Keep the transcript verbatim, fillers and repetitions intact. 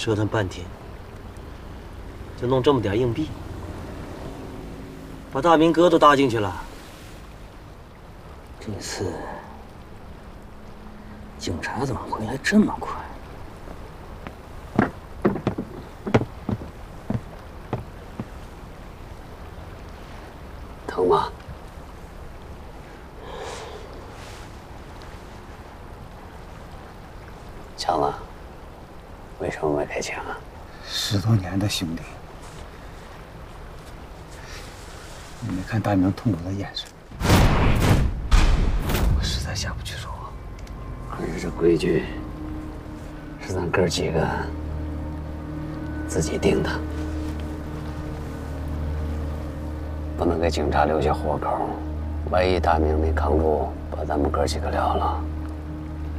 折腾半天，就弄这么点硬币，把大明哥都搭进去了。 这次警察怎么回来这么快？疼吗？强子，为什么没开枪啊？ 十多年的兄弟，你没看大明痛苦的眼神，我实在下不去手啊。 可是这规矩是咱哥几个自己定的，不能给警察留下活口。万一大明没扛住，把咱们哥几个撂了，